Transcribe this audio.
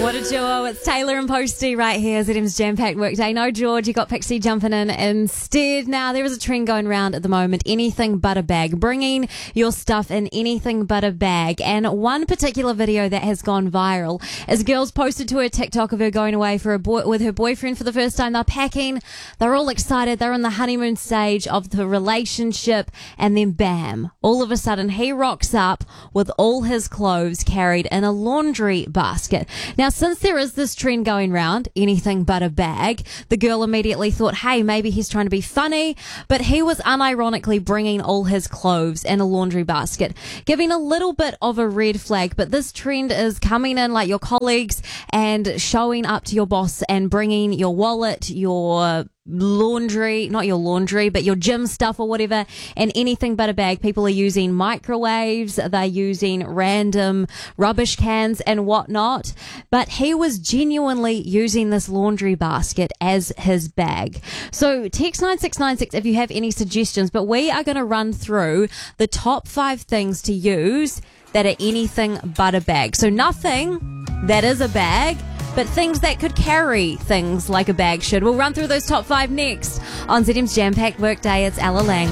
What a duo. It's Taylor and Posty right here. ZM's Jam-Packed Workday. No, George, you got Pixie jumping in instead. Now, there is a trend going around at the moment. Anything but a bag. Bringing your stuff in anything but a bag. And one particular video that has gone viral is girls posted to her TikTok of her going away for with her boyfriend for the first time. They're packing. They're all excited. They're in the honeymoon stage of the relationship. And then bam, all of a sudden he rocks up with all his clothes carried in a laundry basket. Now, since there is this trend going round, anything but a bag, the girl immediately thought, hey, maybe he's trying to be funny, but he was unironically bringing all his clothes in a laundry basket, giving a little bit of a red flag. But this trend is coming in like your colleagues and showing up to your boss and bringing your wallet, your laundry, not your laundry, but your gym stuff or whatever, and anything but a bag. People are using microwaves, they're using random rubbish cans and whatnot, but he was genuinely using this laundry basket as his bag. So text 9696 if you have any suggestions, but we are going to run through the top 5 things to use that are anything but a bag. So nothing that is a bag, but things that could carry things like a bag should. We'll run through those top 5 next on ZM's Jam-Packed Workday. It's Ella Lang.